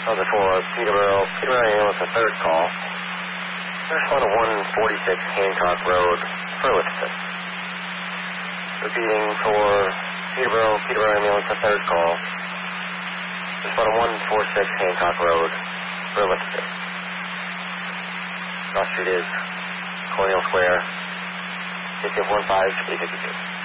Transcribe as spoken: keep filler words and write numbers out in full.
Other for Peterborough, Peterborough ambulance, a third call. Respond to one forty-six Hancock Road, Burlington. Repeating for Peterborough, Peterborough ambulance, a third call. Respond to one forty-six Hancock Road, Burlington. Cross Street is Colonial Square, six eight one five, three fifty-two.